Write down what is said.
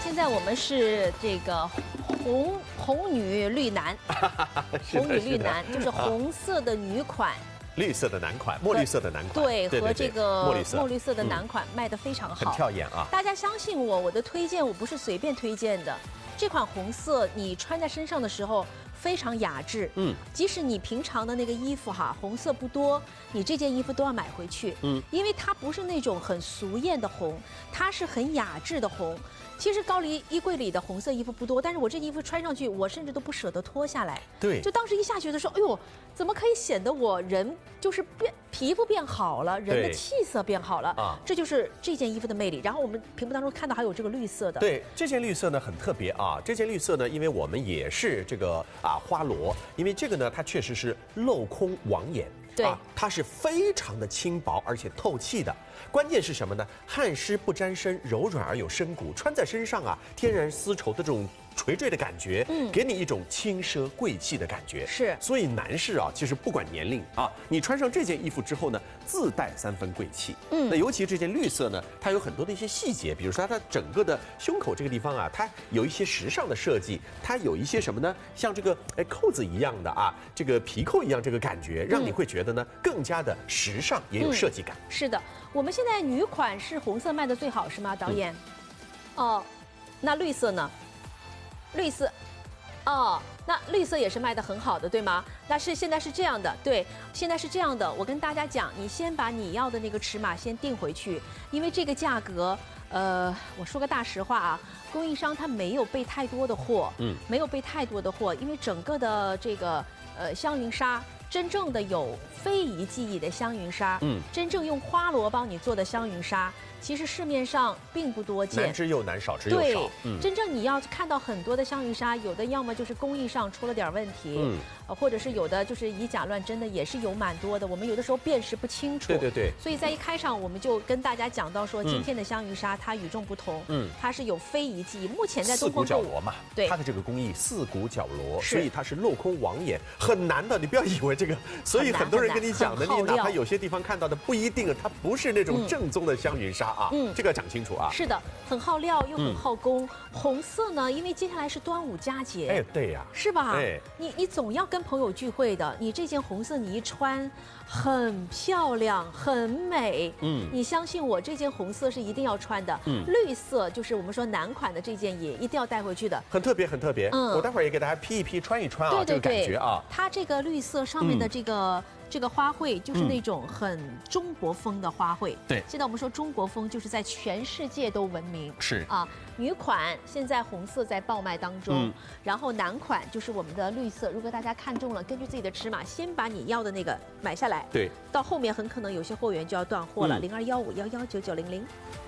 现在我们是这个红女绿男，红女绿男就是红色的女款。 绿色的男款，墨绿色的男款， 对，和这个墨绿色的男嗯款卖得非常好， 很跳眼啊！ 大家相信我，我的推荐我不是随便推荐的。这款红色你穿在身上的时候非常雅致，即使你平常的那个衣服哈，红色不多，你这件衣服都要买回去，因为它不是那种很俗艳的红，它是很雅致的红。 其实高丽衣柜里的红色衣服不多，但是我这衣服穿上去，我甚至都不舍得脱下来。 对， 就当时一下觉得说，哎呦，怎么可以显得我人就是皮肤变好了，人的气色变好了啊？这就是这件衣服的魅力。然后我们屏幕当中看到还有这个绿色的， 对，这件绿色呢很特别啊。这件绿色呢，因为我们也是这个花螺，因为这个呢它确实是镂空网眼。 对， 它是非常的轻薄而且透气的。关键是什么呢？汗湿不沾身，柔软而有深骨，穿在身上啊，天然丝绸的这种垂坠的感觉，给你一种轻奢贵气的感觉。 是， 所以男士啊，其实不管年龄啊，你穿上这件衣服之后呢，自带3分贵气。那尤其这件绿色呢，它有很多的一些细节，比如说它整个的胸口这个地方啊，它有一些时尚的设计，它有一些什么呢？像这个扣子一样的啊，这个皮扣一样这个感觉，让你会觉得呢更加的时尚，也有设计感。 是的，我们现在女款是红色卖的最好是吗，导演？哦，那绿色呢？绿色，哦，那绿色也是卖的很好的，对吗？那是现在是这样的，对，现在是这样的。我跟大家讲，你先把你要的那个尺码先定回去，因为这个价格，我说个大实话啊，供应商他没有备太多的货，没有备太多的货，因为整个的这个香云纱。 真正的有非遗技艺的香云纱，真正用花螺帮你做的香云纱，其实市面上并不多见， 难之又难，少之又少。 对，真正你要看到很多的香云纱，有的要么就是工艺上出了点问题，或者是有的就是以假乱真的，也是有蛮多的。我们有的时候辨识不清楚。 对。 所以在一开场我们就跟大家讲到说，今天的香云纱它与众不同，它是有非遗技艺。目前在东风 4股角螺嘛， 对， 它的这个工艺4股角螺，所以它是镂空网眼，很难的。你不要以为这个，所以很多人跟你讲的，你哪怕有些地方看到的不一定，它不是那种正宗的香云纱啊，这个要讲清楚啊。 是的，很耗料又很耗工。红色呢，因为接下来是端午佳节， 哎，对呀， 是吧？ 哎， 你总要跟朋友聚会的，你这件红色你一穿，很漂亮，很美。你相信我，这件红色是一定要穿的。绿色就是我们说男款的这件也一定要带回去的， 很特别，很特别。我待会儿也给大家 P 一 P， 穿一穿啊，这个感觉啊。 它这个绿色上面的这个花卉就是那种很中国风的花卉。 对， 现在我们说中国风就是在全世界都闻名。 是啊，女款现在红色在爆卖当中，然后男款就是我们的绿色。如果大家看中了，根据自己的尺码，先把你要的那个买下来。 对， 到后面很可能有些货源就要断货了。0215119900。